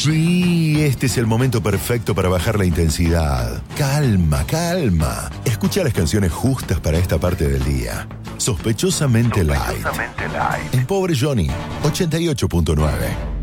Sí, este es el momento perfecto para bajar la intensidad. Calma, calma. Escucha las canciones justas para esta parte del día. Sospechosamente light. En Pobre Johnny, 88.9.